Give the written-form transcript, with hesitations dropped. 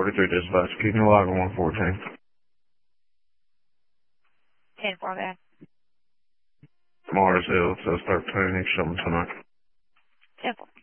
43 dispatch. Keep me alive on 114. 10-4, man. Mars Hill, says 13. He's coming tonight. 10-4.